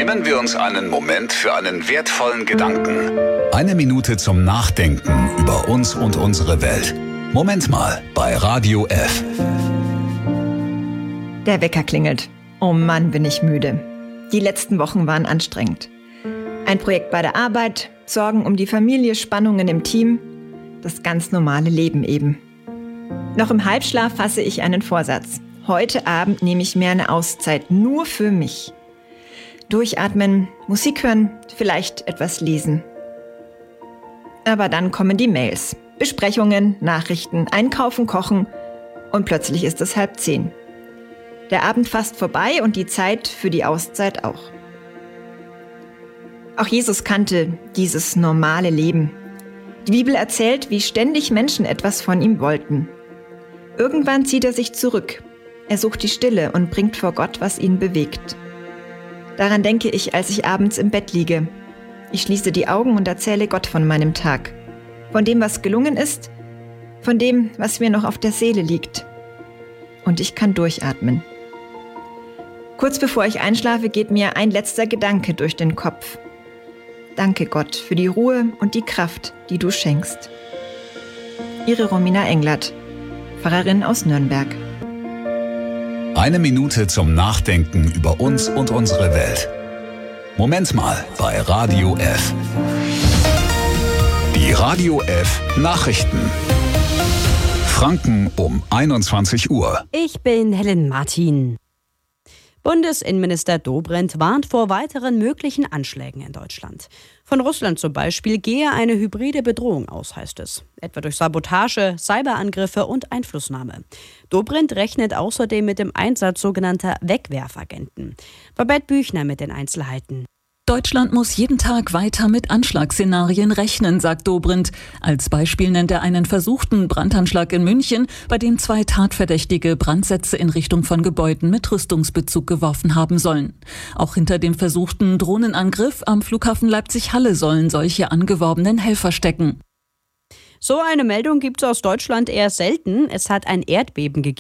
Nehmen wir uns einen Moment für einen wertvollen Gedanken. 1 Minute zum Nachdenken über uns und unsere Welt. Moment mal bei Radio F. Der Wecker klingelt. Oh Mann, bin ich müde. Die letzten Wochen waren anstrengend. Ein Projekt bei der Arbeit, Sorgen um die Familie, Spannungen im Team. Das ganz normale Leben eben. Noch im Halbschlaf fasse ich einen Vorsatz. Heute Abend nehme ich mir eine Auszeit, nur für mich. Durchatmen, Musik hören, vielleicht etwas lesen. Aber dann kommen die Mails, Besprechungen, Nachrichten, Einkaufen, Kochen und plötzlich ist es 9:30. Der Abend fast vorbei und die Zeit für die Auszeit auch. Auch Jesus kannte dieses normale Leben. Die Bibel erzählt, wie ständig Menschen etwas von ihm wollten. Irgendwann zieht er sich zurück. Er sucht die Stille und bringt vor Gott, was ihn bewegt. Daran denke ich, als ich abends im Bett liege. Ich schließe die Augen und erzähle Gott von meinem Tag. Von dem, was gelungen ist, von dem, was mir noch auf der Seele liegt. Und ich kann durchatmen. Kurz bevor ich einschlafe, geht mir ein letzter Gedanke durch den Kopf. Danke Gott für die Ruhe und die Kraft, die du schenkst. Ihre Romina Englert, Pfarrerin aus Nürnberg. 1 Minute zum Nachdenken über uns und unsere Welt. Moment mal bei Radio F. Die Radio F Nachrichten. Franken um 21 Uhr. Ich bin Helen Martin. Bundesinnenminister Dobrindt warnt vor weiteren möglichen Anschlägen in Deutschland. Von Russland zum Beispiel gehe eine hybride Bedrohung aus, heißt es. Etwa durch Sabotage, Cyberangriffe und Einflussnahme. Dobrindt rechnet außerdem mit dem Einsatz sogenannter Wegwerfagenten. Babette Büchner mit den Einzelheiten. Deutschland muss jeden Tag weiter mit Anschlagsszenarien rechnen, sagt Dobrindt. Als Beispiel nennt er einen versuchten Brandanschlag in München, bei dem 2 Tatverdächtige Brandsätze in Richtung von Gebäuden mit Rüstungsbezug geworfen haben sollen. Auch hinter dem versuchten Drohnenangriff am Flughafen Leipzig-Halle sollen solche angeworbenen Helfer stecken. So eine Meldung gibt es aus Deutschland eher selten. Es hat ein Erdbeben gegeben.